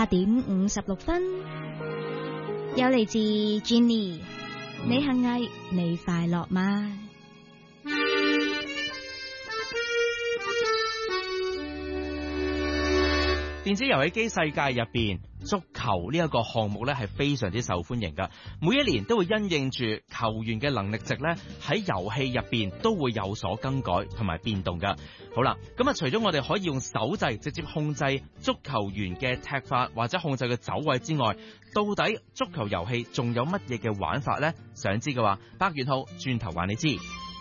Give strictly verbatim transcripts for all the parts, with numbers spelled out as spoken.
八點五十六分，有嚟自 Jenny， 你幸藝，你快樂嗎？ 電子遊戲機世界入邊，足球呢一個項目咧係非常之受歡迎噶，每一年都會因應住球員嘅能力值咧喺遊戲入邊都會有所更改同埋變動噶。好啦，咁啊除咗我哋可以用手掣直接控制足球員嘅踢法或者控制佢走位之外，到底足球遊戲仲有乜嘢嘅玩法呢？想知嘅話，百元號轉頭話你知。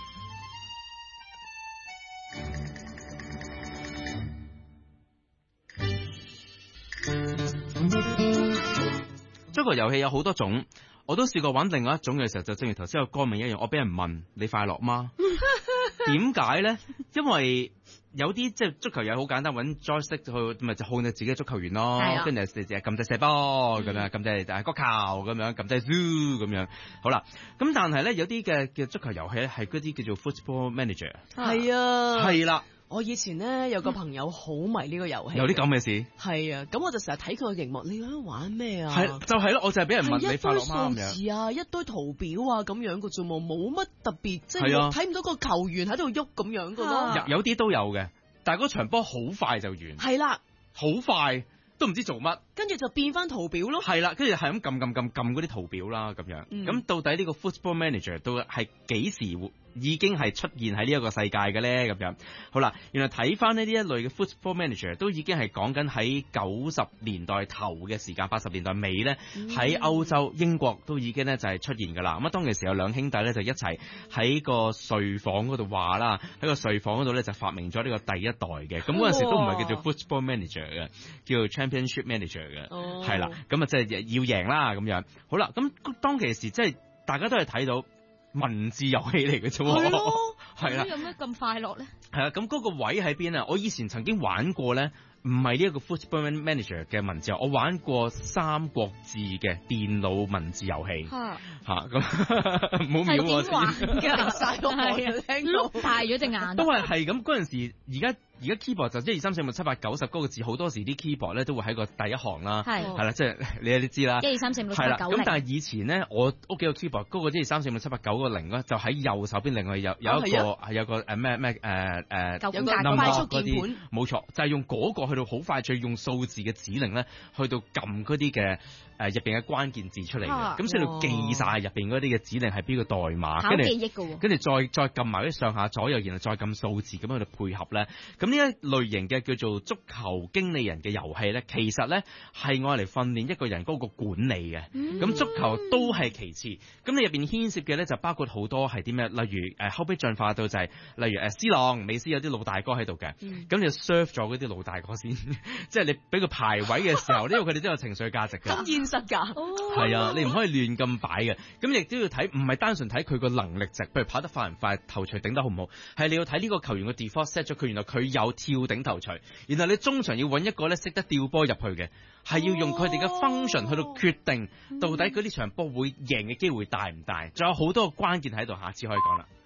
足球遊戲有好多種，我都試過玩另外一種嘅時候，就正如頭先個歌名一樣，我俾人問你快樂嗎？點解呢？因為有啲即係足球遊戲好簡單，揾 joystick 去咪就控制自己嘅足球員咯，跟住就撳掣射波咁樣，撳掣就係個球咁樣，撳掣 zoo 咁樣。好啦，咁但係咧有啲嘅嘅足球遊戲咧係嗰啲叫做 football manager。 係啊， 係啦。 我以前咧有個朋友好迷呢個遊戲， 有啲咁嘅事。係啊，咁我就成日睇佢個熒幕，你喺度玩咩啊？ 係就係咯，我就係俾人問你快樂嗎咁樣。一堆數字啊， 一堆圖表啊，咁樣嘅啫，冇冇乜特別，即係睇唔到個球員喺度喐咁樣嘅咯。 有有啲都有嘅，但係嗰場波好快就完。係啦， 好快。都唔知做乜， 跟住就變翻圖表咯。 係啦，跟住係咁撳撳撳撳嗰啲圖表啦，咁樣。咁、嗯、到底呢個 football manager 都係幾時已經係出現喺呢一個世界嘅咧？咁樣。好啦，原來睇翻呢呢一類嘅 football manager 都已經係講緊喺九十年代頭嘅時間，八十年代尾咧，喺歐洲英國都已經咧就係出現噶啦。咁啊，當其時有兩兄弟咧就一齊喺個睡房嗰度話啦，喺個睡房嗰度咧就發明咗呢個第一代嘅。咁嗰陣時都唔係叫做 football manager 嘅，叫做 championship manager 嘅，係啦，咁啊即係要贏啦咁樣。好啦，咁當其時即係大家都係睇到文字遊戲嚟嘅啫，係啦， 有咩咁快樂咧？ 係啊，咁嗰個位喺邊啊？我以前曾經玩過咧，唔係呢一個 football manager 嘅文字遊戲，我玩過三國志嘅電腦文字遊戲，吓咁唔好秒我先， 夾晒個係聽到大咗隻眼， 都係係咁嗰陣時，而家。而家 keyboard 就一二三四五六七八九十嗰個字，好多時啲 keyboard 咧都會喺個第一行啦，係係啦，即係你有啲知啦， 一二三四五六七八九零。 咁但係以前咧，我屋企個 keyboard 嗰個一二三四五六七八九個零咧，就喺右手邊，另外有有一個係、啊、有個誒咩咩誒誒九宮格快速鍵盤， 冇錯，就係、是、用嗰個去到好快脆用數字嘅指令咧，去到撳嗰啲嘅誒入邊嘅關鍵字出嚟嘅，咁所以你記晒入邊嗰啲嘅指令係邊個代碼， 考記憶嘅喎， 跟住再再撳埋啲上下左右，然後再撳數字咁樣去到配合咧，咁呢一類型嘅叫做足球經理人嘅遊戲咧，其實咧係愛嚟訓練一個人嗰個管理嘅。咁、嗯、足球都係其次，咁你入邊牽涉嘅咧就包括好多係啲咩，例如誒後備進化到就係、是，例如誒 C 朗、美斯有啲老大哥喺度嘅，咁、嗯、你就 serve 咗嗰啲老大哥先，即係你俾佢排位嘅時候，因為佢哋都有情緒價值嘅。 咁現實㗎， 係啊，你唔可以亂咁擺嘅，咁亦都要睇，唔係單純睇佢個能力值，譬如跑得快唔快、頭錘頂得好唔好，係你要睇呢個球員嘅 default set 咗佢，原來佢有跳頂頭錘，然後你中場要揾一個咧識得吊波入去嘅，係要用佢哋嘅 function 去到決定到底嗰啲場波會贏嘅機會大唔大，仲有好多個關鍵喺度，下次可以講啦。